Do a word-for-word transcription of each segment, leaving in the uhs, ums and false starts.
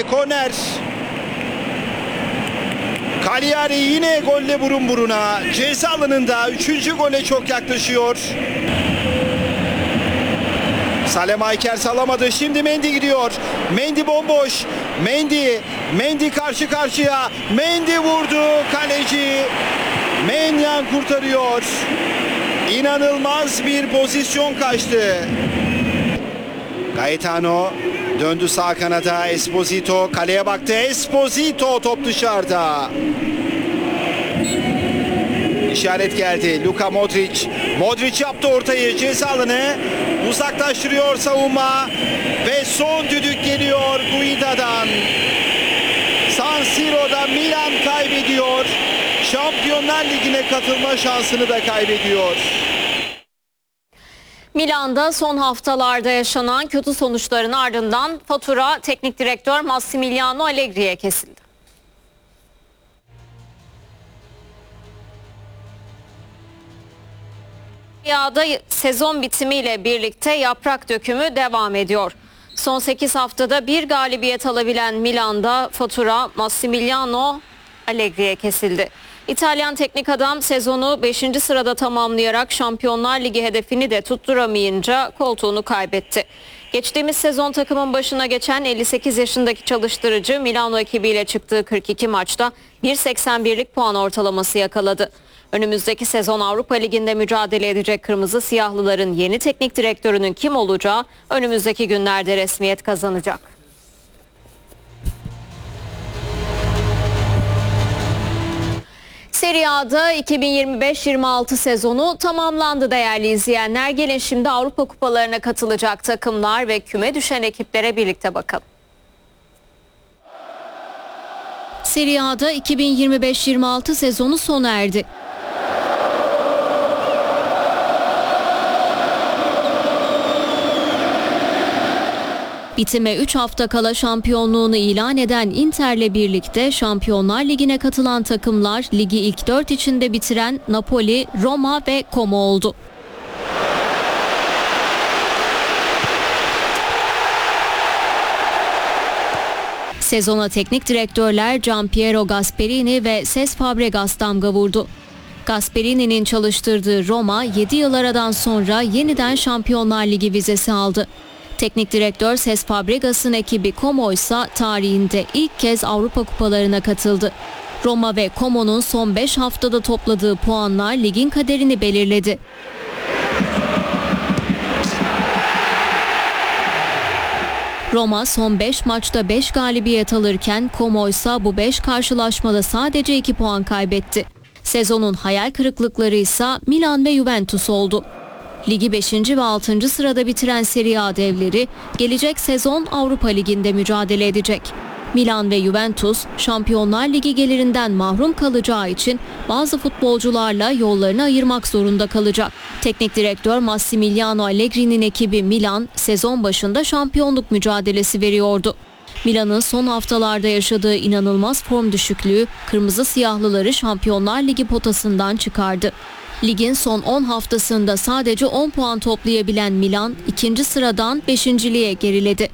korner. Cagliari yine golle burun buruna. Ceza alanında üçüncü gole çok yaklaşıyor. Salem Ayker salamadı. Şimdi Mendy gidiyor. Mendy bomboş. Mendy. Mendy karşı karşıya. Mendy vurdu. Kaleci Maignan kurtarıyor. İnanılmaz bir pozisyon kaçtı. Gaetano döndü sağ kanada. Esposito kaleye baktı. Esposito top dışarıda. İşaret geldi. Luka Modric. Modric yaptı ortayı. Ceza alanı uzaklaştırıyor savunma. Ve son düdük geliyor Guida'dan. San Siro'da Milan kaybediyor. Şampiyonlar Ligi'ne katılma şansını da kaybediyor. Milan'da son haftalarda yaşanan kötü sonuçların ardından fatura teknik direktör Massimiliano Allegri'ye kesildi. Serie A'da sezon bitimiyle birlikte yaprak dökümü devam ediyor. Son sekiz haftada bir galibiyet alabilen Milan'da fatura Massimiliano Allegri'ye kesildi. İtalyan teknik adam sezonu beşinci sırada tamamlayarak Şampiyonlar Ligi hedefini de tutturamayınca koltuğunu kaybetti. Geçtiğimiz sezon takımın başına geçen elli sekiz yaşındaki çalıştırıcı Milano ekibiyle çıktığı kırk iki maçta bir virgül seksen birlik puan ortalaması yakaladı. Önümüzdeki sezon Avrupa Ligi'nde mücadele edecek Kırmızı Siyahlıların yeni teknik direktörünün kim olacağı önümüzdeki günlerde resmiyet kazanacak. Serie A'da iki bin yirmi beş yirmi altı sezonu tamamlandı değerli izleyenler. Gelin şimdi Avrupa Kupalarına katılacak takımlar ve küme düşen ekiplere birlikte bakalım. Serie A'da iki bin yirmi beş yirmi altı sezonu sona erdi. Bitime üç hafta kala şampiyonluğunu ilan eden Inter'le birlikte Şampiyonlar Ligi'ne katılan takımlar ligi ilk dört içinde bitiren Napoli, Roma ve Como oldu. Sezona teknik direktörler Gianpiero Gasperini ve Cesc Fabregas damga vurdu. Gasperini'nin çalıştırdığı Roma yedi yıl aradan sonra yeniden Şampiyonlar Ligi vizesi aldı. Teknik direktör Cesc Fabregas'ın ekibi Como ise tarihinde ilk kez Avrupa Kupalarına katıldı. Roma ve Como'nun son beş haftada topladığı puanlar ligin kaderini belirledi. Roma son beş maçta beş galibiyet alırken Como ise bu beş karşılaşmada sadece iki puan kaybetti. Sezonun hayal kırıklıkları ise Milan ve Juventus oldu. Ligi beşinci ve altıncı sırada bitiren Serie A devleri gelecek sezon Avrupa Ligi'nde mücadele edecek. Milan ve Juventus Şampiyonlar Ligi gelirinden mahrum kalacağı için bazı futbolcularla yollarını ayırmak zorunda kalacak. Teknik direktör Massimiliano Allegri'nin ekibi Milan sezon başında şampiyonluk mücadelesi veriyordu. Milan'ın son haftalarda yaşadığı inanılmaz form düşüklüğü Kırmızı Siyahlıları Şampiyonlar Ligi potasından çıkardı. Ligin son on haftasında sadece on puan toplayabilen Milan ikinci sıradan beşinciliğe geriledi.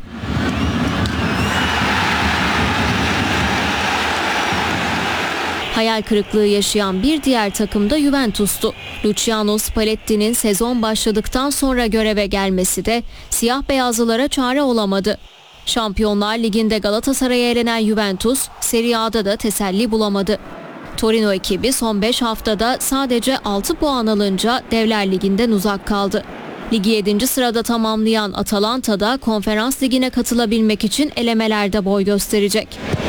Hayal kırıklığı yaşayan bir diğer takım da Juventus'tu. Luciano Spalletti'nin sezon başladıktan sonra göreve gelmesi de siyah beyazlılara çare olamadı. Şampiyonlar Ligi'nde Galatasaray'a elenen Juventus, Serie A'da da teselli bulamadı. Torino ekibi son beş haftada sadece altı puan alınca Devler Ligi'nden uzak kaldı. Ligi yedinci sırada tamamlayan Atalanta da Konferans Ligi'ne katılabilmek için elemelerde boy gösterecek.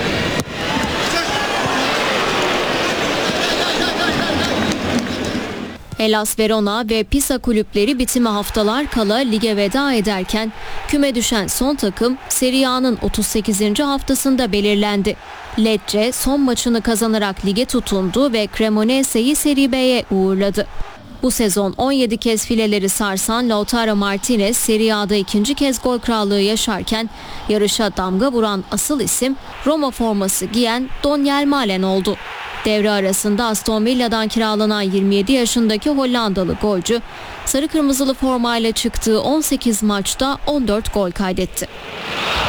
Hellas Verona ve Pisa kulüpleri bitime haftalar kala lige veda ederken küme düşen son takım Serie A'nın otuz sekizinci haftasında belirlendi. Lecce son maçını kazanarak lige tutundu ve Cremonese'yi Serie B'ye uğurladı. Bu sezon on yedi kez fileleri sarsan Lautaro Martinez Serie A'da ikinci kez gol krallığı yaşarken yarışa damga vuran asıl isim Roma forması giyen Donyell Malen oldu. Devre arasında Aston Villa'dan kiralanan yirmi yedi yaşındaki Hollandalı golcü sarı kırmızılı formayla çıktığı on sekiz maçta on dört gol kaydetti.